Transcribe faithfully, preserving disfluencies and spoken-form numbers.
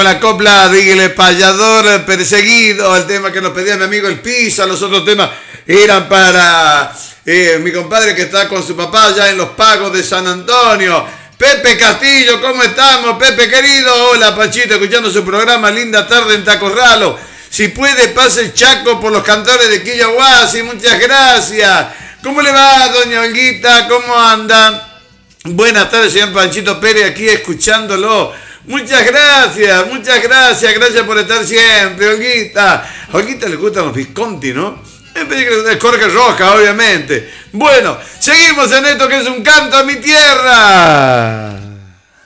La copla de El Payador Perseguido, el tema que nos pedía mi amigo El Pisa, los otros temas eran para eh, mi compadre que está con su papá allá en Los Pagos de San Antonio. Pepe Castillo, ¿cómo estamos? Pepe querido, hola Pachito, escuchando su programa, linda tarde en Tacorralo. Si puede, pase el Chaco por los cantores de Quillahuasi, muchas gracias. ¿Cómo le va, doña Olguita? ¿Cómo anda? Buenas tardes, señor Panchito Pérez, aquí escuchándolo. Muchas gracias, muchas gracias, gracias por estar siempre, Olguita. A Olguita le gustan los Visconti, ¿no? Es Jorge Roja, obviamente. Bueno, seguimos en esto que es un canto a mi tierra.